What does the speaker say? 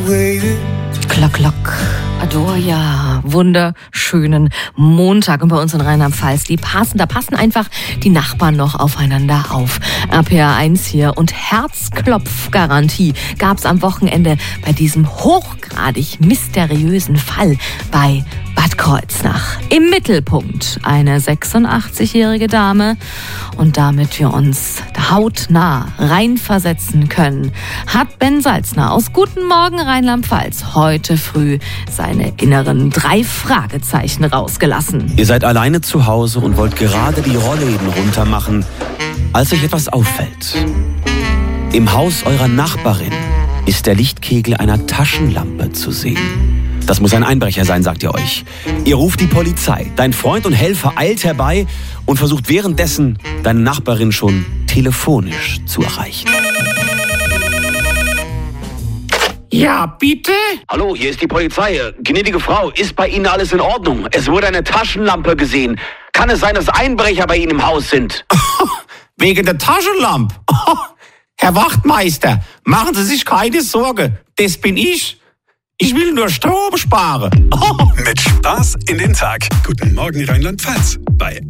Klock, klock. Adoria, wunderschönen Montag. Und bei uns in Rheinland-Pfalz, da passen einfach die Nachbarn noch aufeinander auf. RPA 1 hier und Herzklopfgarantie gab's am Wochenende bei diesem hochgradig mysteriösen Fall bei Bad Kreuznach. Im Mittelpunkt eine 86-jährige Dame. Und damit wir uns hautnah reinversetzen können, hat Ben Salzner aus Guten Morgen Rheinland-Pfalz heute früh seine inneren 3 Fragezeichen rausgelassen. Ihr seid alleine zu Hause und wollt gerade die Rollläden runtermachen, als euch etwas auffällt. Im Haus eurer Nachbarin ist der Lichtkegel einer Taschenlampe zu sehen. Das muss ein Einbrecher sein, sagt ihr euch. Ihr ruft die Polizei. Dein Freund und Helfer eilt herbei und versucht währenddessen, deine Nachbarin schon telefonisch zu erreichen. Ja, bitte? Hallo, hier ist die Polizei. Gnädige Frau, ist bei Ihnen alles in Ordnung? Es wurde eine Taschenlampe gesehen. Kann es sein, dass Einbrecher bei Ihnen im Haus sind? Wegen der Taschenlampe? Herr Wachtmeister, machen Sie sich keine Sorge. Das bin ich. Ich will nur Strom sparen. Mit Spaß in den Tag. Guten Morgen Rheinland-Pfalz bei